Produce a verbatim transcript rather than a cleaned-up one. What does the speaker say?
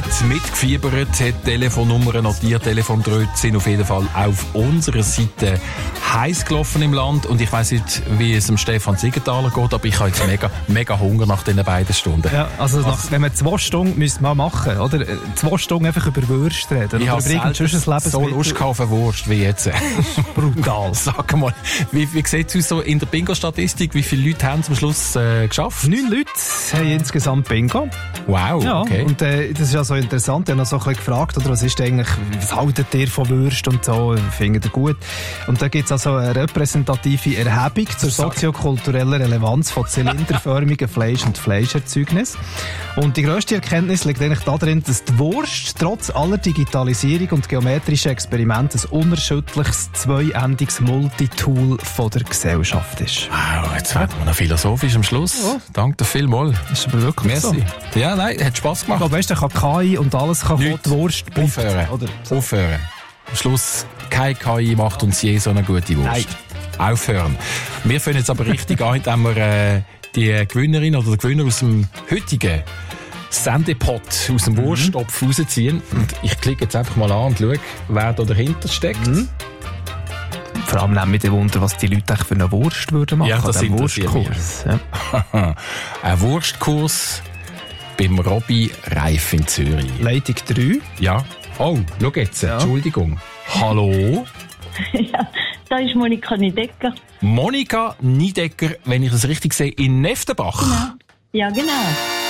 hat mitgefiebert, hat Telefonnummern notiert, Telefondröte sind auf jeden Fall auf unserer Seite heiß gelaufen im Land. Und ich weiss nicht, wie es dem Stefan Siegenthaler geht, aber ich habe jetzt mega, mega Hunger nach diesen beiden Stunden. Ja, also nach, wenn wir zwei Stunden müssen wir machen, oder? Zwei Stunden einfach über Würst reden. Ich habe so Lust auf eine Wurst wie jetzt. Brutal. Sag mal, wie, wie sieht es aus so in der Bingo-Statistik? Wie viele Leute haben es am Schluss äh, geschafft? Neun Leute haben insgesamt Bingo. Wow, ja, okay. Und äh, das ist ja so interessant. Ich habe noch so ein bisschen gefragt, oder, was ist eigentlich, was haltet ihr von Würst und so? Findet ihr gut? Und da gibt es also eine repräsentative Erhebung zur soziokulturellen Relevanz von zylinderförmigen Fleisch- und Fleischerzeugnis. Und die grösste Erkenntnis liegt eigentlich darin, dass die Wurst trotz aller Digitalisierung und geometrischen Experimente ein unerschütterliches, zweiendiges Multitool von der Gesellschaft ist. Wow, jetzt werden wir noch philosophisch am Schluss. Ja. Danke dir vielmals. Ist aber wirklich Merci. So. Ja, nein, hat Spass gemacht. Aber weißt du, kann K I und alles kann Nicht. die Wurst Aufhören. Oder so. Aufhören. Am Schluss, keine K I macht uns je so eine gute Wurst. Nein. Aufhören. Wir fangen jetzt aber richtig an, indem wir äh, die Gewinnerin oder den Gewinner aus dem heutigen Sendepot aus dem Wursttopf mhm. rausziehen. Und ich klicke jetzt einfach mal an und schaue, wer da dahinter steckt. Mhm. Vor allem nehmen wir den Wunder, was die Leute für eine Wurst würden machen. Ja, das ist ein Wurstkurs. Ja. Ein Wurstkurs beim Robby Reif in Zürich. Leitung drei. Ja. Oh, schau jetzt. Ja. Entschuldigung. Hallo? Ja, da ist Monika Niedecker. Monika Niedecker, wenn ich das richtig sehe, in Neftenbach. Genau. Ja, genau.